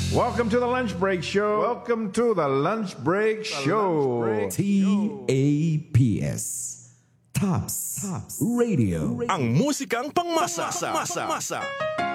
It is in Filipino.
Welcome to the Lunch Break Show. Welcome to the Lunch Break Show. TAPS Tops Radio. Ang musikang pangmasa.